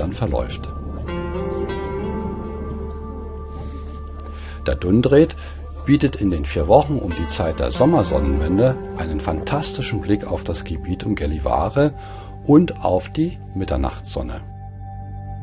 dann verläuft. Der Dundret bietet in den 4 Wochen um die Zeit der Sommersonnenwende einen fantastischen Blick auf das Gebiet um Gällivare und auf die Mitternachtssonne.